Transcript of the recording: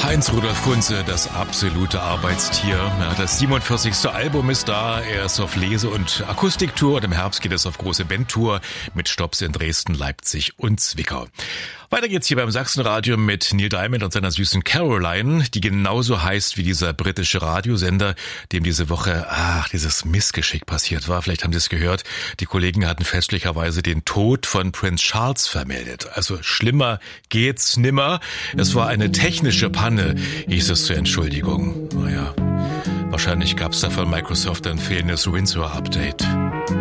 Heinz Rudolf Kunze, das absolute Arbeitstier. Ja, das 47. Album ist da. Er ist auf Lese- und Akustiktour und im Herbst geht es auf große Bandtour mit Stopps in Dresden, Leipzig und Zwickau. Weiter geht's hier beim Sachsenradio mit Neil Diamond und seiner süßen Caroline, die genauso heißt wie dieser britische Radiosender, dem diese Woche, dieses Missgeschick passiert war. Vielleicht haben Sie es gehört. Die Kollegen hatten fälschlicherweise den Tod von Prince Charles vermeldet. Also schlimmer geht's nimmer. Es war eine technische Panne, hieß es zur Entschuldigung. Naja, wahrscheinlich gab's da von Microsoft ein fehlendes Windsor-Update.